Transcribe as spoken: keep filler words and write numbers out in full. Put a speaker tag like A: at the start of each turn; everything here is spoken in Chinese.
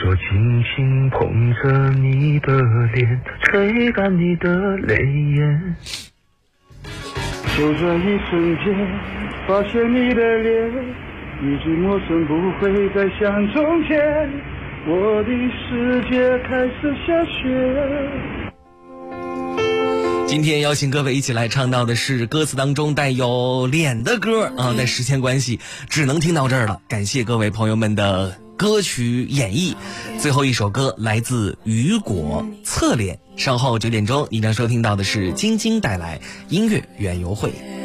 A: 手轻轻捧着你的脸，吹干你的泪眼。
B: 就这一瞬间，发现你的脸，已经陌生，不会再像从前。我的世界开始下雪。
C: 今天邀请各位一起来唱到的是歌词当中带有脸的歌啊，但时间关系只能听到这儿了。感谢各位朋友们的歌曲演绎。最后一首歌来自雨果，侧脸。稍后九点钟你将收听到的是晶晶带来音乐园游会。